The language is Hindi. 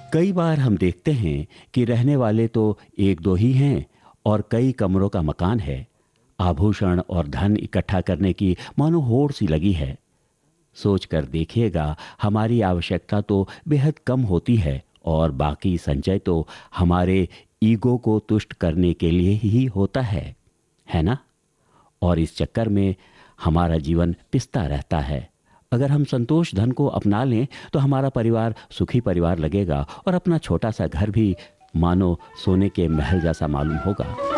कई बार हम देखते हैं कि रहने वाले तो एक दो ही हैं और कई कमरों का मकान है। आभूषण और धन इकट्ठा करने की मानो होड़ सी लगी है। सोच कर देखिएगा, हमारी आवश्यकता तो बेहद कम होती है और बाकी संचय तो हमारे ईगो को तुष्ट करने के लिए ही होता है ना? और इस चक्कर में हमारा जीवन पिसता रहता है। अगर हम संतोष धन को अपना लें तो हमारा परिवार सुखी परिवार लगेगा और अपना छोटा सा घर भी मानो सोने के महल जैसा मालूम होगा।